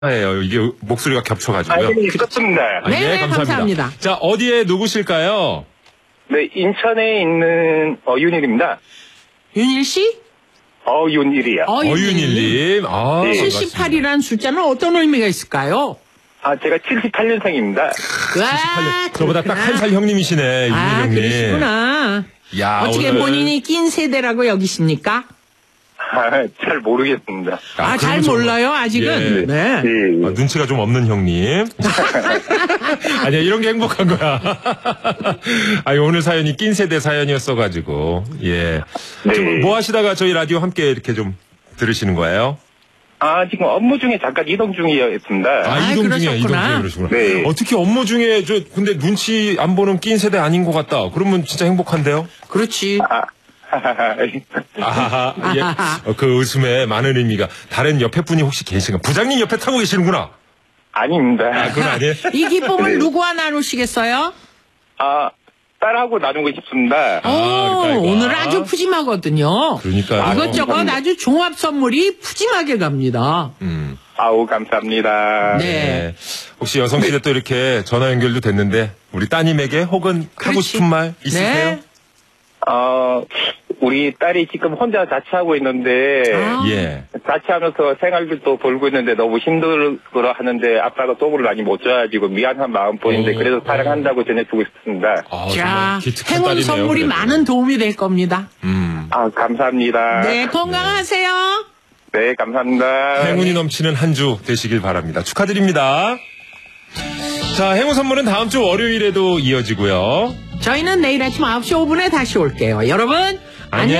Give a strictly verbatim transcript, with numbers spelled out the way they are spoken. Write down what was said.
예요. 이게 목소리가 겹쳐가지고요. 아, 네, 그렇습니다. 아, 네, 네, 감사합니다. 감사합니다. 자, 어디에 누구실까요? 네, 인천에 있는 어윤일입니다. 윤일 씨? 어윤일이요. 어윤일님. 아, 네. 칠십팔이라는 숫자는 어떤 의미가 있을까요? 아, 제가 칠십팔 년생입니다. 와, 저보다 딱 한 살 형님이시네, 윤일 아, 형님. 그러시구나. 야, 어떻게 오늘... 본인이 낀 세대라고 여기십니까? 아, 잘 모르겠습니다. 아, 아 잘 좀... 몰라요, 아직은? 예. 네. 네. 아, 눈치가 좀 없는 형님. 아니야, 이런 게 행복한 거야. 아니, 오늘 사연이 낀 세대 사연이었어가지고, 예. 네. 지금 뭐 하시다가 저희 라디오 함께 이렇게 좀 들으시는 거예요? 아, 지금 업무 중에 잠깐 이동 중이었습니다. 아, 아, 이동 중이야, 이동 그러셨구나. 중이야, 그러시구나. 네. 어떻게 업무 중에, 저, 근데 눈치 안 보는 낀 세대 아닌 것 같다. 그러면 진짜 행복한데요? 그렇지. 아, 아하하, 예. 어, 그 웃음에 많은 의미가. 다른 옆에 분이 혹시 계신가? 부장님 옆에 타고 계시는구나. 아닙니다. 아, 그건 아니에요? 이 기쁨을 네. 누구와 나누시겠어요? 아, 딸하고 나누고 싶습니다. 오, 그러니까 이거. 오늘 아주 푸짐하거든요. 그러니까요. 이것저것 감사합니다. 아주 종합 선물이 푸짐하게 갑니다. 음. 아우, 감사합니다. 네. 네. 혹시 여성시대 또 이렇게 전화 연결도 됐는데, 우리 따님에게 혹은 하고 그렇지. 싶은 말 있으세요? 네. 어, 우리 딸이 지금 혼자 자취하고 있는데, 아. 예. 자취하면서 생활비도 벌고 있는데 너무 힘들어 하는데 아빠가 도움을 많이 못 줘가지고 미안한 마음 보이는데 오. 그래도 사랑한다고 전해주고 싶습니다. 아, 자, 정말 기특한 행운 딸이네요, 선물이 그래도. 많은 도움이 될 겁니다. 음. 아, 감사합니다. 네, 건강하세요. 네, 감사합니다. 행운이 넘치는 한 주 되시길 바랍니다. 축하드립니다. 자, 행운 선물은 다음 주 월요일에도 이어지고요. 저희는 내일 아침 아홉 시 오 분에 다시 올게요. 여러분, 안녕.